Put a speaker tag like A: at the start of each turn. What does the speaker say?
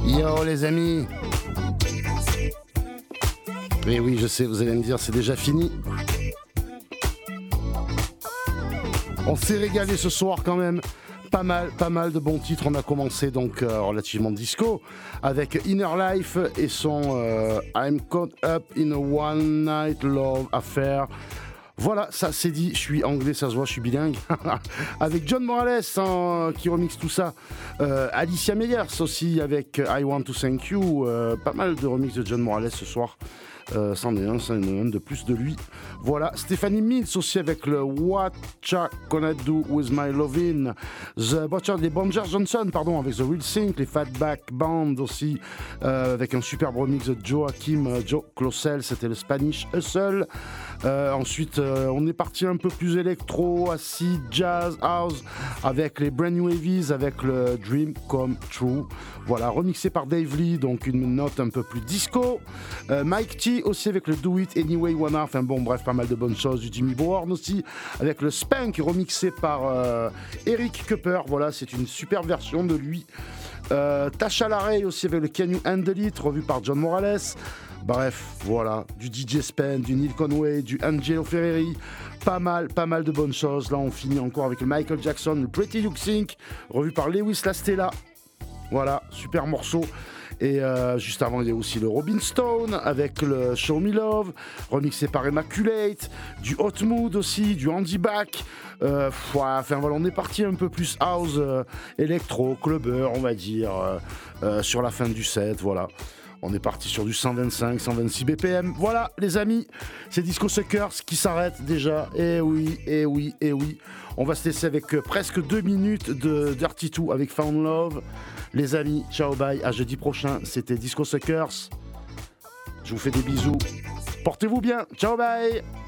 A: Yo les amis. Et oui, je sais, vous allez me dire, c'est déjà fini. On s'est régalé ce soir quand même. Pas mal de bons titres. On a commencé donc relativement disco avec Inner Life et son I'm Caught Up in a One Night Love Affair. Voilà, ça c'est dit, je suis anglais, ça se voit, je suis bilingue. Avec John Morales qui remixe tout ça. Alicia Meyers aussi avec I Want to Thank You. Pas mal de remixes de John Morales ce soir. C'en est un de plus de lui. Voilà, Stephanie Mills aussi avec le What Ya Gonna Do With My Lovin'. Les Bongers Johnson, pardon, avec The Real Sync, les Fatback Band aussi, avec un superbe remix de Joachim Joe Closel, c'était le Spanish Hustle. Ensuite, on est parti un peu plus électro, acid, jazz, house, avec les Brand New Heavies, avec le Dream Come True. Voilà, remixé par Dave Lee, donc une note un peu plus disco. Mike T aussi avec le Do It Anyway Wanna, enfin bon, bref, pas mal de bonnes choses. Du Jimmy Bourne aussi, avec le Spank, remixé par Eric Cooper. Voilà, c'est une super version de lui. Tasha Larey aussi avec le Can You Handle It, revu par John Morales. Bref, voilà, du DJ Spen, du Neil Conway, du Angelo Ferreri, pas mal de bonnes choses. Là, on finit encore avec le Michael Jackson, le Pretty You Think, revu par Lewis Lastella. Voilà, super morceau. Et juste avant, il y a aussi le Robin Stone avec le Show Me Love, remixé par Immaculate, du Hot Mood aussi, du Andy Back. Enfin voilà, on est parti un peu plus house, électro, clubber, on va dire, sur la fin du set, voilà. On est parti sur du 125, 126 BPM. Voilà, les amis, c'est Disco Suckers qui s'arrête déjà. Eh oui. On va se laisser avec presque 2 minutes de Dirty 2 avec Found Love. Les amis, ciao, bye. À jeudi prochain, c'était Disco Suckers. Je vous fais des bisous. Portez-vous bien. Ciao, bye.